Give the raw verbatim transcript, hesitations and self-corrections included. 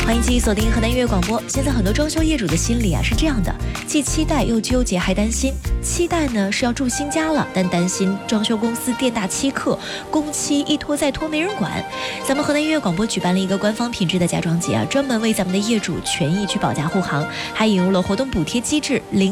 欢迎继续锁定河南音乐广播。现在很多装修业主的心理啊是这样的，既期待又纠结还担心。期待呢是要住新家了，但担心装修公司店大欺客，工期一拖再拖没人管。咱们河南音乐广播举办了一个官方品质的家装节啊，专门为咱们的业主权益去保驾护航，还引入了活动补贴机制零